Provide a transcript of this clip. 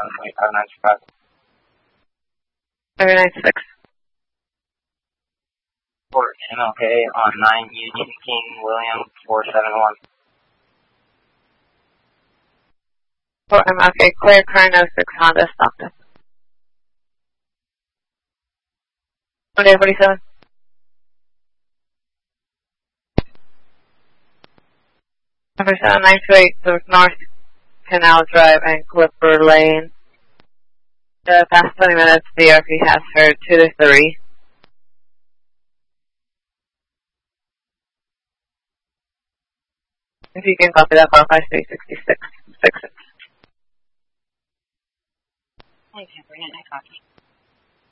396. Port MLK on 9 Eugene King William 471. Port MLK, clear car 06 Honda Stockton. 4847. Number 7928, North Canal Drive and Clipper Lane. The past 20 minutes, DRP has heard 2 to 3. If you can copy that, call 5366. 66. Thank you, Brilliant. I copy.